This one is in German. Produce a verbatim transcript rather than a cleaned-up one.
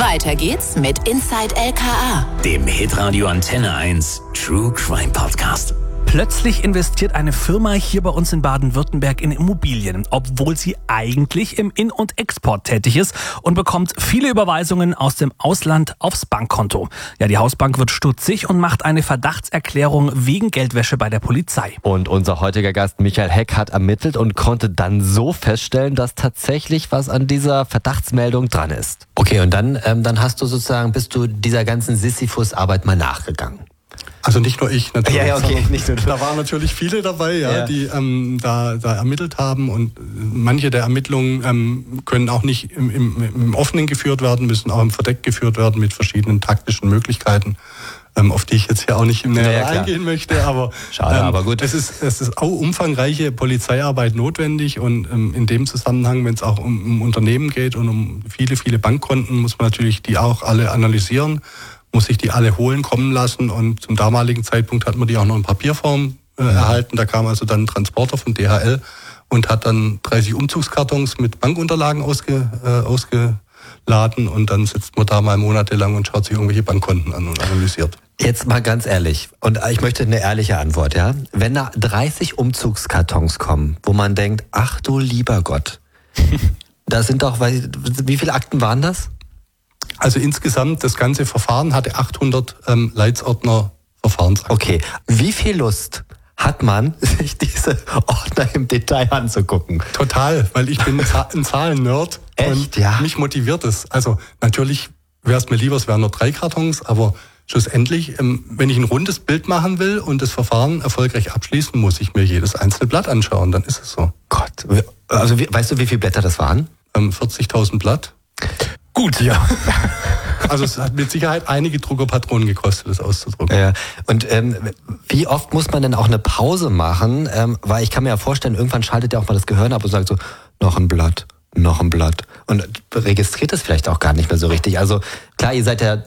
Weiter geht's mit Inside L K A, dem Hitradio Antenne eins True Crime Podcast. Plötzlich investiert eine Firma hier bei uns in Baden-Württemberg in Immobilien, obwohl sie eigentlich im In- und Export tätig ist und bekommt viele Überweisungen aus dem Ausland aufs Bankkonto. Ja, die Hausbank wird stutzig und macht eine Verdachtserklärung wegen Geldwäsche bei der Polizei. Und unser heutiger Gast Michael Heck hat ermittelt und konnte dann so feststellen, dass tatsächlich was an dieser Verdachtsmeldung dran ist. Okay, und dann, ähm, dann hast du sozusagen, bist du dieser ganzen Sisyphus-Arbeit mal nachgegangen. Also nicht nur ich natürlich. Ja, ja, okay, nicht nur du. Da waren natürlich viele dabei, ja, ja. die ähm, da, da ermittelt haben, und manche der Ermittlungen ähm, können auch nicht im, im, im Offenen geführt werden, müssen auch im Verdeck geführt werden mit verschiedenen taktischen Möglichkeiten, ähm, auf die ich jetzt hier auch nicht näher ja, ja, eingehen möchte. Aber schade, ähm, aber gut. Es ist, es ist auch umfangreiche Polizeiarbeit notwendig, und ähm, in dem Zusammenhang, wenn es auch um, um Unternehmen geht und um viele, viele Bankkonten, muss man natürlich die auch alle analysieren, muss ich die alle holen, kommen lassen, und zum damaligen Zeitpunkt hat man die auch noch in Papierform äh, mhm. erhalten. Da kam also dann ein Transporter von D H L und hat dann dreißig Umzugskartons mit Bankunterlagen ausge, äh, ausgeladen, und dann sitzt man da mal monatelang und schaut sich irgendwelche Bankkonten an und analysiert. Jetzt mal ganz ehrlich, und ich möchte eine ehrliche Antwort, ja? Wenn da dreißig Umzugskartons kommen, wo man denkt, ach du lieber Gott, da sind doch, wie viele Akten waren das? Also insgesamt, das ganze Verfahren hatte achthundert ähm, Leitsordner Verfahrensakten. Okay, wie viel Lust hat man, sich diese Ordner im Detail anzugucken? Total, weil ich bin ein Zahlen-Nerd. Echt? Und ja. mich motiviert es. Also natürlich wäre es mir lieber, es wären nur drei Kartons, aber schlussendlich, ähm, wenn ich ein rundes Bild machen will und das Verfahren erfolgreich abschließen, muss ich mir jedes einzelne Blatt anschauen, dann ist es so. Gott, also weißt du, wie viele Blätter das waren? Ähm, vierzigtausend Blatt. Gut, ja. Also es hat mit Sicherheit einige Druckerpatronen gekostet, das auszudrucken. Ja. Und ähm, wie oft muss man denn auch eine Pause machen? Ähm, weil ich kann mir ja vorstellen, irgendwann schaltet ja auch mal das Gehirn ab und sagt so, noch ein Blatt, noch ein Blatt. Und registriert das vielleicht auch gar nicht mehr so richtig. Also klar, ihr seid ja